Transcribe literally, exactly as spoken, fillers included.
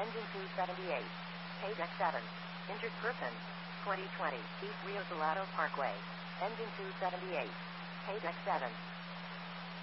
Engine two seventy-eight. Page X seven. Injured person. twenty twenty. East Rio Salado Parkway. Engine two seventy-eight. Page X seven.